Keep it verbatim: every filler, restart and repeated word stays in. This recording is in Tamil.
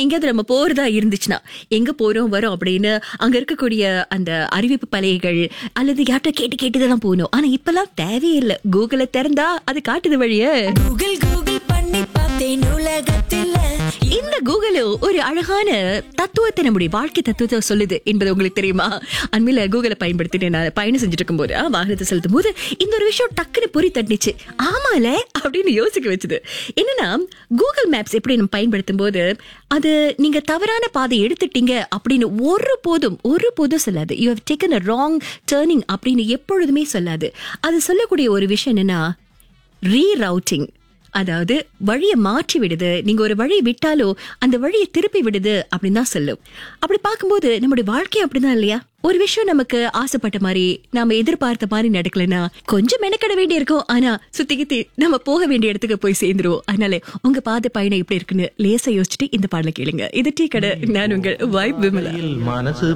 எங்கேயாவது நம்ம போறதா இருந்துச்சுன்னா எங்க போறோம் வரோம் அப்படின்னு அங்க இருக்கக்கூடிய அந்த அறிவிப்பு பலகைகள் அல்லது யார்கிட்ட கேட்டு கேட்டுதான் போகணும். ஆனா இப்பெல்லாம் தேவையில்லை, கூகுளை திறந்தா அது காட்டுது வழிய. கூகுள் கூகுள் பண்ணி பார்த்தேன் உலகத்தில் இந்த கூகுள் ஒரு அழகான தத்துவத்தை, நம்முடைய வாழ்க்கை தத்துவத்தை சொல்லுது என்பது உங்களுக்கு தெரியுமா? அண்மையில கூகுளை பயன்படுத்திட்டு நான் பயணம் செஞ்சுட்டு இருக்கும் போது, வாகனத்தை செலுத்தும் போது இந்த ஒரு விஷயம் டக்குன்னு பொறி தட்டுச்சு. ஆமால அப்படின்னு யோசிக்க வச்சுது. என்னன்னா, கூகுள் மேப்ஸ் எப்படி நம்ம பயன்படுத்தும் போது அது நீங்க தவறான பாதை எடுத்துட்டீங்க அப்படின்னு ஒரு போதும் ஒரு போதும் சொல்லாது. You have taken a wrong turning அப்படின்னு எப்பொழுதுமே சொல்லாது. அது சொல்லக்கூடிய ஒரு விஷயம் என்னன்னா, ரீரவுட்டிங். அதாவது வழியை மாற்றி விடுது. நீங்க ஒரு வழியை விட்டாலோ அந்த வழியை திருப்பி விடுது அப்படின்னு தான் சொல்லும். அப்படி பார்க்கும்போது நம்முடைய வாழ்க்கை அப்படிதான் இல்லையா? ஒரு விஷயம் நமக்கு ஆசைப்பட்ட மாதிரி, நாம எதிர்பார்த்த மாதிரி நடக்கலன்னா கொஞ்சம் மெனக்கட வேண்டி இருக்கும். ஆனா சுத்தி கித்தி நம்ம போக வேண்டிய இடத்துக்கு போய் சேர்ந்துருவோம். அதனால உங்க பாதை பயணம் எப்படி இருக்குன்னு லேசா யோசிச்சுட்டு இந்த பாடலை கேளுங்க. இது டீ கடை. நான் உங்கள் வைப் விமலா. மனசு